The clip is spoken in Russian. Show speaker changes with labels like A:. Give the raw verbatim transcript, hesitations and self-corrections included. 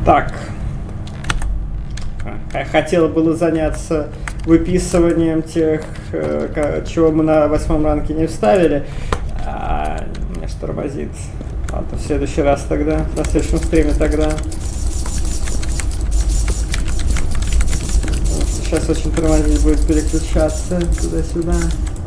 A: Так. Хотел было заняться выписыванием тех, чего мы на восьмом ранке не вставили. А, меня ж тормозит. Ладно, в следующий раз тогда, на следующем стриме тогда. Сейчас очень тормозить будет переключаться туда-сюда.